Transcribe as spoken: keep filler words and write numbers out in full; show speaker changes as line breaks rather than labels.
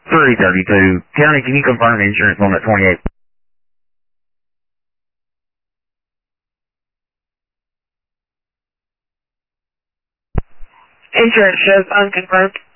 three thirty-two. County, can you confirm insurance on that twenty-eight?
Insurance shows unconfirmed.